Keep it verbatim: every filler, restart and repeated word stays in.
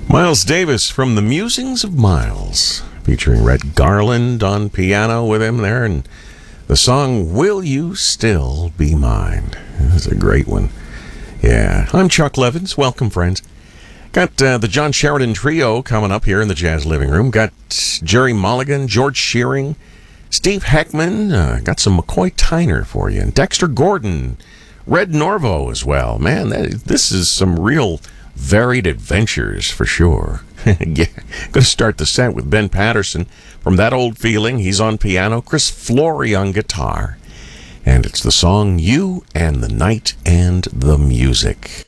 Miles Davis from The Musings of Miles, featuring Red Garland on piano with him there, and the song Will You Still Be Mine. That's a great one. Yeah, I'm Chuck Levins. Welcome, friends. Got uh, the John Sheridan Trio coming up here in the Jazz Living Room. Got Jerry Mulligan, George Shearing, Steve Heckman. Uh, got some McCoy Tyner for you, and Dexter Gordon, Red Norvo as well. Man, that, this is some real varied adventures for sure. Yeah, going to start the set with Ben Patterson from That Old Feeling. He's on piano, Chris Flory on guitar, and it's the song You and the Night and the Music.